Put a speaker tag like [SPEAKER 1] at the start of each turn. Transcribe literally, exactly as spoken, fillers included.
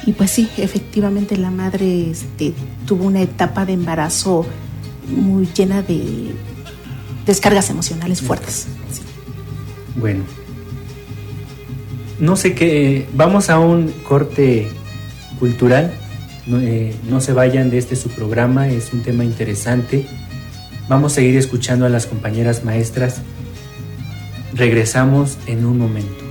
[SPEAKER 1] y pues sí, efectivamente la madre este, tuvo una etapa de embarazo muy llena de descargas emocionales fuertes. Sí.
[SPEAKER 2] Bueno, no sé qué, vamos a un corte cultural, no, eh, no se vayan de este su programa, es un tema interesante. Vamos a seguir escuchando a las compañeras maestras. Regresamos en un momento.